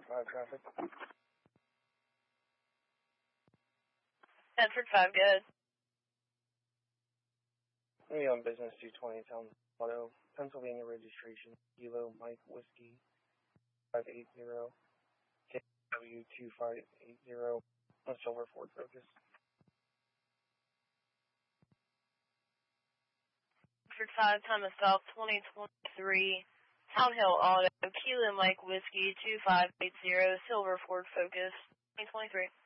5 traffic. Bedford 5, good. We on business 220 Town Auto, Pennsylvania registration, Kilo Mike Whiskey 580, KW 2580, a silver Ford Focus. Bedford 5, time of stop 2023, Town Hill Auto, Kilo Mike Whiskey 2580, silver Ford Focus, 2023.